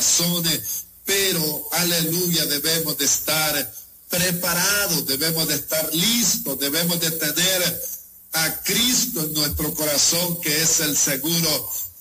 corazones, pero, aleluya, debemos de estar preparados, debemos de estar listos, debemos de tener a Cristo en nuestro corazón, que es el seguro